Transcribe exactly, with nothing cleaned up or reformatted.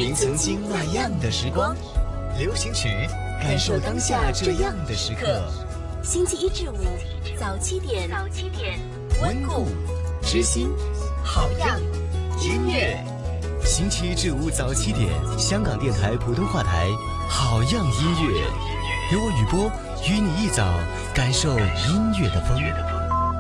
您曾经那样的时光。流行曲，感受当下这样的时刻。 星期一至五早七点，早七点， 温故知新，好样音乐。星期一至五早七点，香港电台普通话台，好样音乐，由我雨波与你一早感受音乐的风。